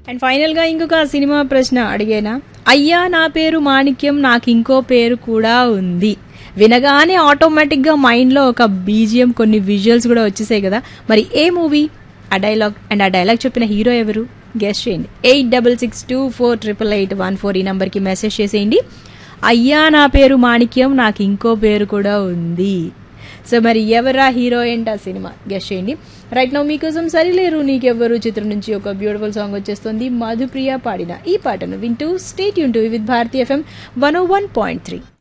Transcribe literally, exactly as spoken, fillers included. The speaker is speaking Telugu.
అండ్ ఫైనల్ గా ఇంకొక సినిమా ప్రశ్న అడిగేనా, అయ్యా నా పేరు మాణిక్యం నాకు ఇంకో పేరు కూడా ఉంది, వినగానే ఆటోమేటిక్ గా మైండ్ లో ఒక బీజిఎం కొన్ని విజువల్స్ కూడా వచ్చేసాయి కదా, మరి ఏ మూవీ ఆ డైలాగ్ అండ్ ఆ డైలాగ్ చెప్పిన హీరో ఎవరు గెస్ చేయండి. Eight double six two four triple eight one four ఈ నంబర్కి మెసేజ్ చేసేయండి. అయ్యా నా పేరు మాణిక్యం నాకు ఇంకో పేరు కూడా ఉంది. సో మరి ఎవరా హీరో ఏంటి ఆ సినిమా గెస్ చేయండి. రైట్ నౌ మీకోసం సరిలేరు నీకెవ్వరు చిత్రం నుంచి ఒక బ్యూటిఫుల్ సాంగ్ వచ్చేస్తుంది. మధుప్రియ పాడిన ఈ పాటను వింటూ stay tune to with Bharati FM one oh one point three.